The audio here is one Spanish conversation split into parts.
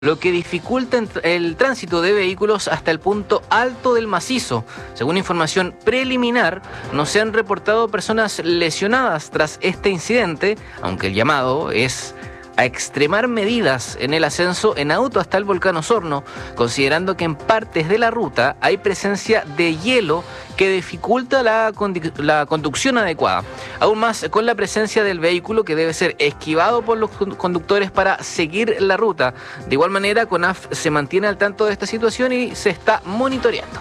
lo que dificulta el tránsito de vehículos hasta el punto alto del macizo. Según información preliminar, no se han reportado personas lesionadas tras este incidente, aunque el llamado es a extremar medidas en el ascenso en auto hasta el volcán Osorno, considerando que en partes de la ruta hay presencia de hielo que dificulta la conducción adecuada. Aún más con la presencia del vehículo que debe ser esquivado por los conductores para seguir la ruta. De igual manera, CONAF se mantiene al tanto de esta situación y se está monitoreando.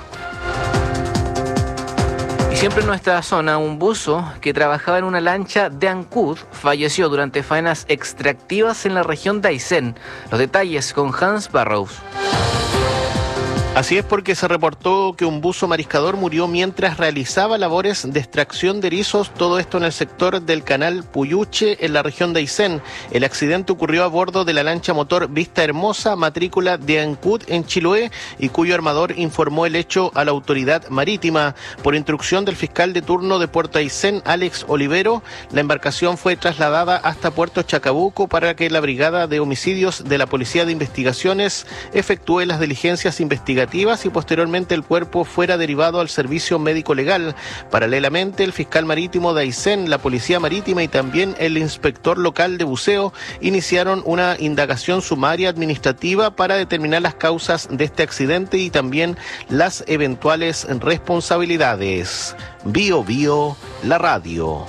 Siempre en nuestra zona, un buzo que trabajaba en una lancha de Ancud falleció durante faenas extractivas en la región de Aysén. Los detalles con Hans Barrows. Así es, porque se reportó que un buzo mariscador murió mientras realizaba labores de extracción de erizos, todo esto en el sector del canal Puyuche, en la región de Aysén. El accidente ocurrió a bordo de la lancha motor Vista Hermosa, matrícula de Ancud en Chiloé, y cuyo armador informó el hecho a la autoridad marítima. Por instrucción del fiscal de turno de Puerto Aysén, Alex Olivero, la embarcación fue trasladada hasta Puerto Chacabuco para que la Brigada de Homicidios de la Policía de Investigaciones efectúe las diligencias investigativas y posteriormente el cuerpo fuera derivado al servicio médico legal. Paralelamente, el fiscal marítimo de Aysén, la Policía Marítima y también el inspector local de buceo iniciaron una indagación sumaria administrativa para determinar las causas de este accidente y también las eventuales responsabilidades. Bio Bio, la radio.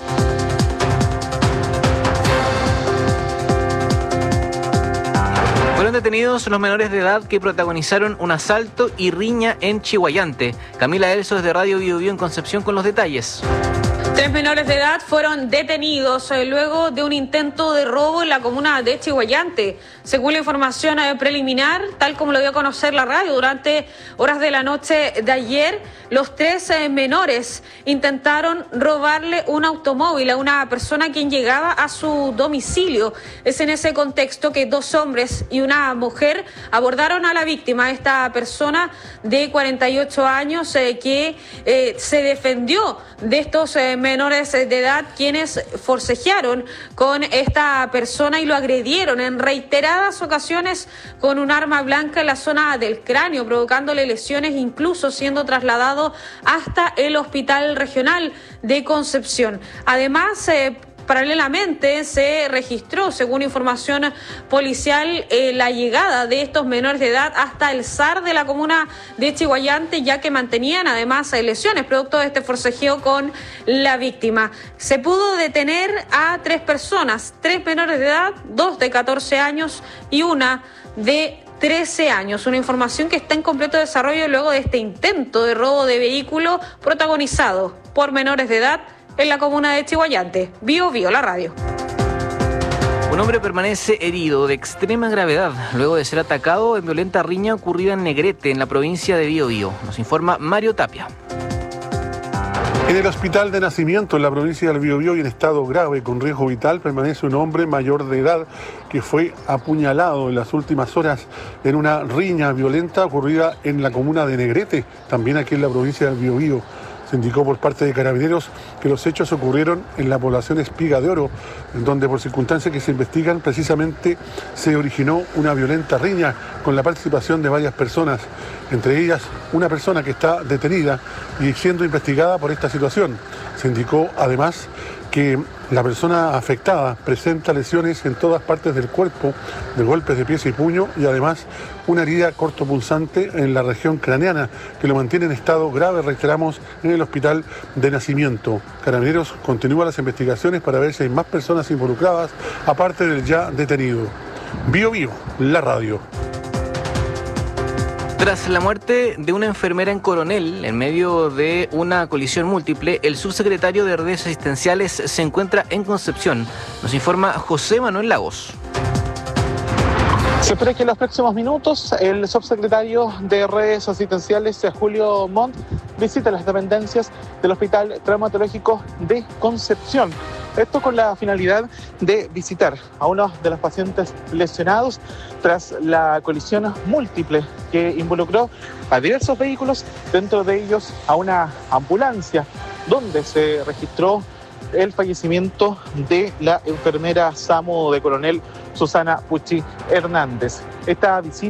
Fueron detenidos los menores de edad que protagonizaron un asalto y riña en Chihuayante. Camila Elso desde Radio Bio Bio en Concepción con los detalles. 3 menores de edad fueron detenidos luego de un intento de robo en la comuna de Chihuayante. Según la información preliminar, tal como lo dio a conocer la radio, durante horas de la noche de ayer, los 3 menores intentaron robarle un automóvil a una persona quien llegaba a su domicilio. Es en ese contexto que 2 hombres y una mujer abordaron a la víctima, esta persona de 48 años que se defendió de estos menores de edad, quienes forcejearon con esta persona y lo agredieron en reiteradas ocasiones con un arma blanca en la zona del cráneo, provocándole lesiones, incluso siendo trasladado hasta el Hospital Regional de Concepción. Además, paralelamente se registró, según información policial, la llegada de estos menores de edad hasta el SAR de la comuna de Chihuayante, ya que mantenían además lesiones producto de este forcejeo con la víctima. Se pudo detener a 3 personas, 3 menores de edad, 2 de 14 años y una de 13 años. Una información que está en completo desarrollo luego de este intento de robo de vehículo protagonizado por menores de edad en la comuna de Chihuayante. Bio Bio, la radio. Un hombre permanece herido de extrema gravedad luego de ser atacado en violenta riña ocurrida en Negrete, en la provincia de Biobío. Nos informa Mario Tapia. En el hospital de nacimiento en la provincia del Biobío y en estado grave con riesgo vital permanece un hombre mayor de edad que fue apuñalado en las últimas horas en una riña violenta ocurrida en la comuna de Negrete, también aquí en la provincia del Biobío. Se indicó por parte de Carabineros que los hechos ocurrieron en la población Espiga de Oro, en donde por circunstancias que se investigan precisamente se originó una violenta riña con la participación de varias personas, entre ellas una persona que está detenida y siendo investigada por esta situación. Se indicó además que la persona afectada presenta lesiones en todas partes del cuerpo, de golpes de pies y puño, y además una herida cortopunzante en la región craneana, que lo mantiene en estado grave, reiteramos, en el hospital de nacimiento. Carabineros continúa las investigaciones para ver si hay más personas involucradas, aparte del ya detenido. Bio Bio, la radio. Tras la muerte de una enfermera en Coronel, en medio de una colisión múltiple, el subsecretario de Redes Asistenciales se encuentra en Concepción. Nos informa José Manuel Lagos. Se espera que en los próximos minutos el subsecretario de Redes Asistenciales, Julio Montt, visite las dependencias del Hospital Traumatológico de Concepción. Esto con la finalidad de visitar a uno de los pacientes lesionados tras la colisión múltiple que involucró a diversos vehículos, dentro de ellos a una ambulancia, donde se registró el fallecimiento de la enfermera SAMU de Coronel Susana Pucci Hernández. Esta visita